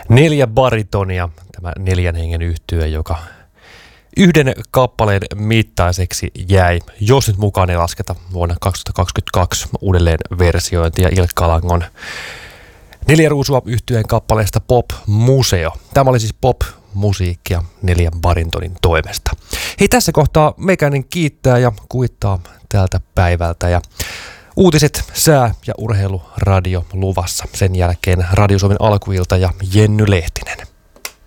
4 baritonia, tämä 4 hengen yhtye, joka yhden kappaleen mittaiseksi jäi, jos nyt mukaan ei lasketa vuonna 2022 uudelleen versiointia Ilkka Alangon 4 ruusua yhtyeen kappaleesta Pop Museo. Tämä oli siis pop-musiikkia 4 baritonin toimesta. Hei, tässä kohtaa meikäinen kiittää ja kuittaa tältä päivältä ja uutiset, sää ja urheiluradio luvassa. Sen jälkeen Radio Suomen alkuilta ja Jenny Lehtinen.